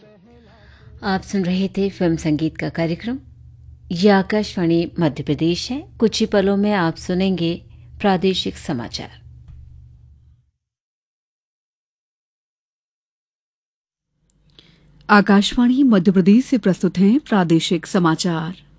आप सुन रहे थे फिल्म संगीत का कार्यक्रम। ये आकाशवाणी मध्य प्रदेश है। कुछ ही पलों में आप सुनेंगे प्रादेशिक समाचार। आकाशवाणी मध्य प्रदेश से प्रस्तुत हैं प्रादेशिक समाचार।